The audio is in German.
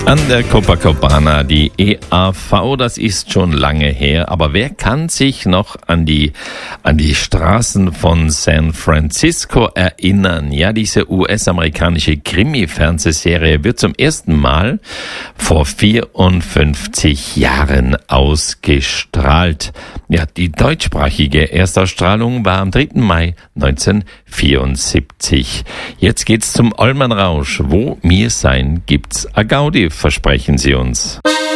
An der Copacabana, die EAV, das ist schon lange her, aber wer kann sich noch an die Straßen von San Francisco erinnern? Ja, diese US-amerikanische Krimi-Fernsehserie wird zum ersten Mal vor 54 Jahren ausgestrahlt. Ja, die deutschsprachige Erstausstrahlung war am 3. Mai 1974. Jetzt geht's zum Allmann Rausch. Wo mir sein, gibt's a Gaudi, versprechen Sie uns.